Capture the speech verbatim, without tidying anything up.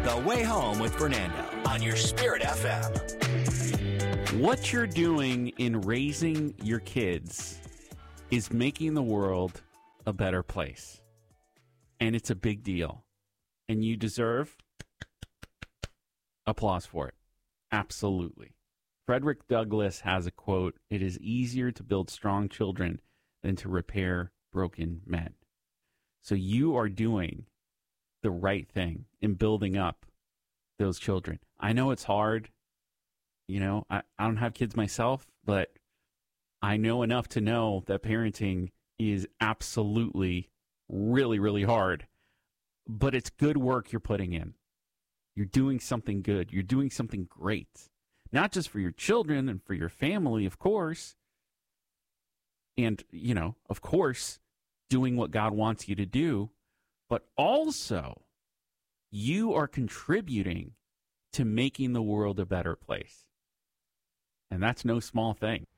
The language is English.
The Way Home with Fernando on your Spirit F M. What you're doing in raising your kids is making the world a better place. And it's a big deal. And you deserve applause for it. Absolutely. Frederick Douglass has a quote, "It is easier to build strong children than to repair broken men." So you are doing the right thing in building up those children. I know it's hard. You know, I, I don't have kids myself, but I know enough to know that parenting is absolutely really, really hard. But it's good work you're putting in. You're doing something good. You're doing something great. Not just for your children and for your family, of course. And, you know, of course, doing what God wants you to do. But also, you are contributing to making the world a better place. And that's no small thing.